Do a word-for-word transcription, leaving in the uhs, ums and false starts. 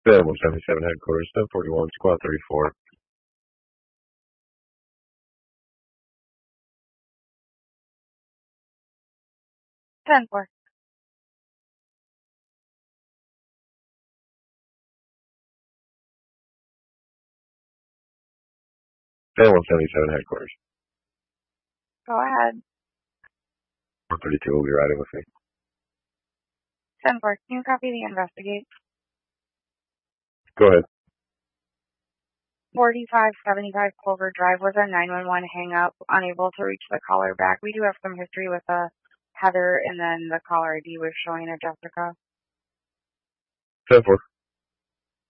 Salem one seventy-seven headquarters, ten forty-one, squad thirty-four. ten four. Salem one seventy-seven headquarters. Go ahead. four thirty-two will be riding with me. ten four. Can you copy the investigate? Go ahead. forty-five seventy-five Clover Drive was a nine one one hang up, unable to reach the caller back. We do have some history with a Heather, and then the caller I D was showing a Jessica. ten four.